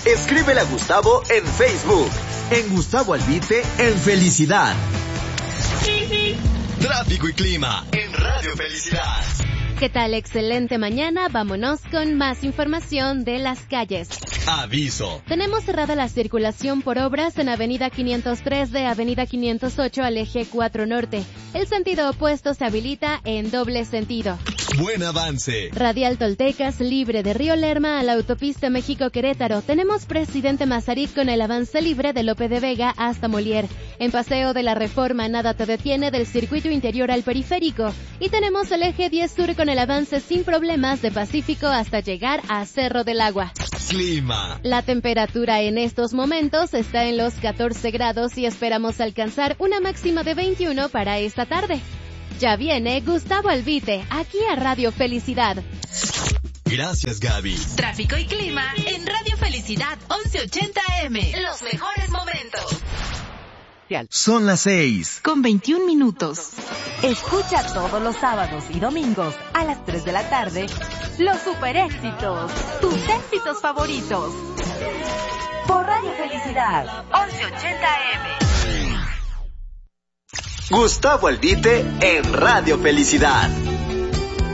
Escríbele a Gustavo en Facebook. En Gustavo Albite en Felicidad. Tráfico y clima en Radio Felicidad. ¿Qué tal? Excelente mañana. Vámonos con más información de las calles. Aviso. Tenemos cerrada la circulación por obras en Avenida 503 de Avenida 508 al eje 4 Norte. El sentido opuesto se habilita en doble sentido. Buen avance. Radial Toltecas, libre de Río Lerma a la autopista México-Querétaro. Tenemos Presidente Mazarik con el avance libre de Lope de Vega hasta Molière. En Paseo de la Reforma, nada te detiene del circuito interior al periférico. Y tenemos el eje 10 Sur con el avance sin problemas de Pacífico hasta llegar a Cerro del Agua. Clima. La temperatura en estos momentos está en los 14 grados y esperamos alcanzar una máxima de 21 para esta tarde. Ya viene Gustavo Albite, aquí a Radio Felicidad. Gracias, Gaby. Tráfico y clima en Radio Felicidad 1180 AM. Los mejores momentos. Son las 6:21. Escucha todos los sábados y domingos a las 3 de la tarde los super éxitos, tus éxitos favoritos. Por Radio Felicidad 1180 AM. Gustavo Albite en Radio Felicidad.